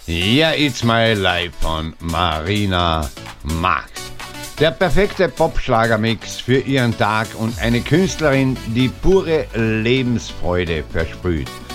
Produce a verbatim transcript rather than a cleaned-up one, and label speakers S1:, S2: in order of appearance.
S1: Ja, It's My Life von Marina Marx. Der perfekte Popschlagermix für ihren Tag und eine Künstlerin, die pure Lebensfreude versprüht.